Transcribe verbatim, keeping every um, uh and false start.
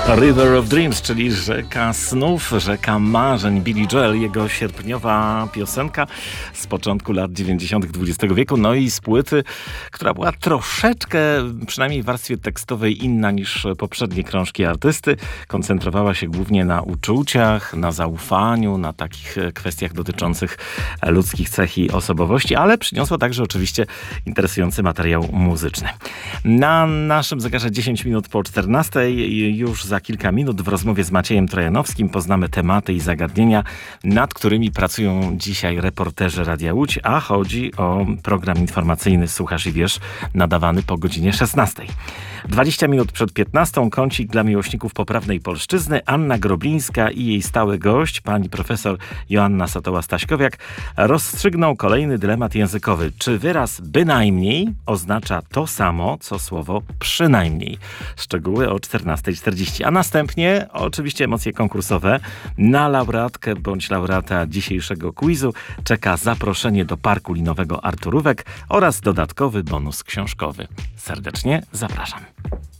River of Dreams, czyli rzeka snów, rzeka marzeń. Billy Joel, jego sierpniowa piosenka z początku lat dziewięćdziesiątych dwudziestego wieku, no i z płyty, która była troszeczkę, przynajmniej w warstwie tekstowej, inna niż poprzednie krążki artysty. Koncentrowała się głównie na uczuciach, na zaufaniu, na takich kwestiach dotyczących ludzkich cech i osobowości, ale przyniosła także oczywiście interesujący materiał muzyczny. Na naszym zegarze dziesięć minut po czternastej, już za kilka minut w rozmowie z Maciejem Trojanowskim poznamy tematy i zagadnienia, nad którymi pracują dzisiaj reporterzy Radia Łódź, a chodzi o program informacyjny Słuchasz i Wiesz, nadawany po godzinie szesnastej. dwadzieścia minut przed piętnastą kącik dla miłośników poprawnej polszczyzny. Anna Groblińska i jej stały gość, pani profesor Joanna Sotoła-Staśkowiak, rozstrzygną kolejny dylemat językowy. Czy wyraz bynajmniej oznacza to samo, co słowo przynajmniej? Szczegóły o czternasta czterdzieści. A następnie oczywiście emocje konkursowe. Na laureatkę bądź laureata dzisiejszego quizu czeka zaproszenie do parku linowego Arturówek oraz dodatkowy bonus książkowy. Serdecznie zapraszam.